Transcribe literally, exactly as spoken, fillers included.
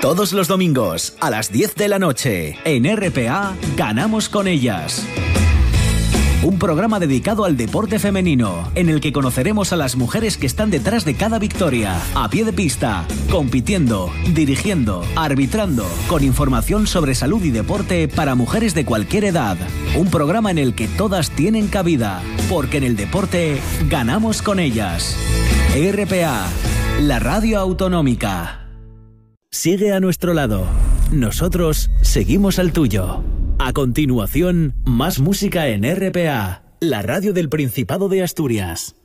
Todos los domingos a las diez de la noche en R P A Ganamos con ellas. Un programa dedicado al deporte femenino, en el que conoceremos a las mujeres que están detrás de cada victoria, a pie de pista, compitiendo, dirigiendo, arbitrando, con información sobre salud y deporte para mujeres de cualquier edad. Un programa en el que todas tienen cabida, porque en el deporte ganamos con ellas. R P A, la radio autonómica. Sigue a nuestro lado. Nosotros seguimos al tuyo. A continuación, más música en R P A, la radio del Principado de Asturias.